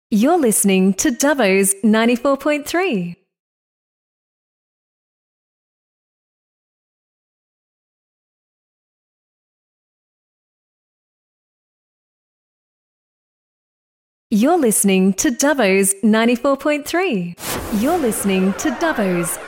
You're listening to Dubbo's 94.3. You're listening to Dubbo's 94.3. You're listening to Dubbo's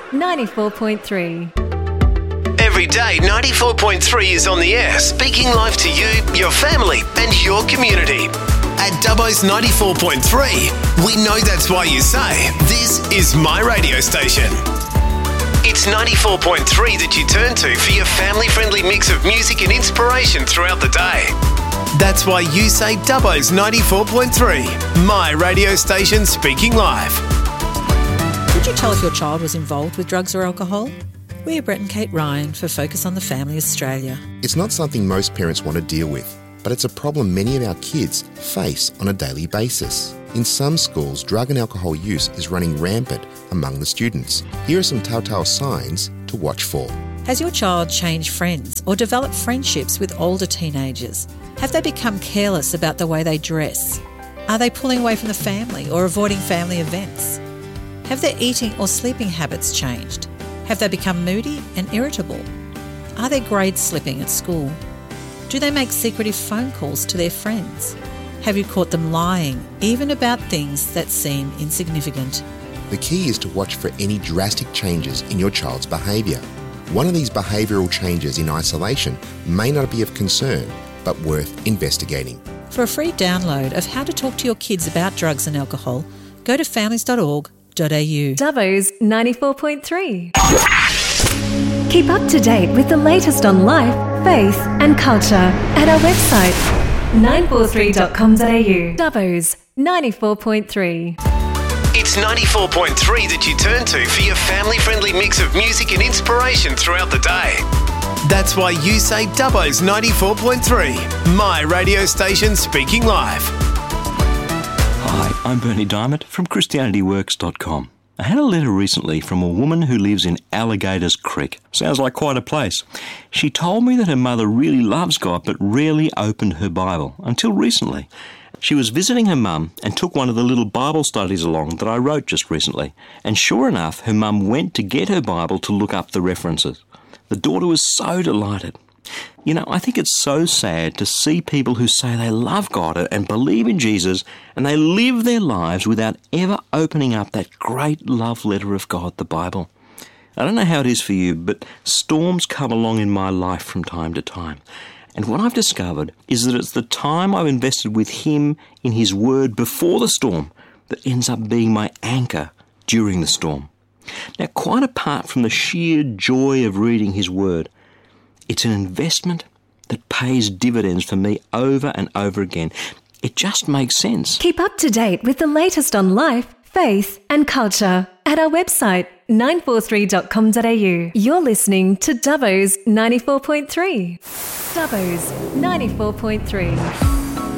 94.3. Every day, 94.3 is on the air, speaking life to you, your family, and your community. At Dubbo's 94.3, we know that's why you say, this is my radio station. It's 94.3 that you turn to for your family-friendly mix of music and inspiration throughout the day. That's why you say Dubbo's 94.3, my radio station speaking live. Could you tell if your child was involved with drugs or alcohol? We're Brett and Kate Ryan for Focus on the Family Australia. It's not something most parents want to deal with, but it's a problem many of our kids face on a daily basis. In some schools, drug and alcohol use is running rampant among the students. Here are some telltale signs to watch for. Has your child changed friends or developed friendships with older teenagers? Have they become careless about the way they dress? Are they pulling away from the family or avoiding family events? Have their eating or sleeping habits changed? Have they become moody and irritable? Are their grades slipping at school? Do they make secretive phone calls to their friends? Have you caught them lying, even about things that seem insignificant? The key is to watch for any drastic changes in your child's behaviour. One of these behavioural changes in isolation may not be of concern, but worth investigating. For a free download of how to talk to your kids about drugs and alcohol, go to families.org.au. Dubbo's 94.3. Keep up to date with the latest on life, faith and culture at our website 943.com.au. Dubbo's 94.3. It's 94.3 that you turn to for your family-friendly mix of music and inspiration throughout the day. That's why you say Dubbo's 94.3, my radio station speaking live. Hi, I'm Bernie Diamond from ChristianityWorks.com. I had a letter recently from a woman who lives in Alligators Creek. Sounds like quite a place. She told me that her mother really loves God but rarely opened her Bible, until recently. She was visiting her mum and took one of the little Bible studies along that I wrote just recently. And sure enough, her mum went to get her Bible to look up the references. The daughter was so delighted. You know, I think it's so sad to see people who say they love God and believe in Jesus and they live their lives without ever opening up that great love letter of God, the Bible. I don't know how it is for you, but storms come along in my life from time to time. And what I've discovered is that it's the time I've invested with Him in His Word before the storm that ends up being my anchor during the storm. Now, quite apart from the sheer joy of reading His Word, it's an investment that pays dividends for me over and over again. It just makes sense. Keep up to date with the latest on life, faith and culture at our website 943.com.au. You're listening to Dubbo's 94.3. Dubbo's 94.3.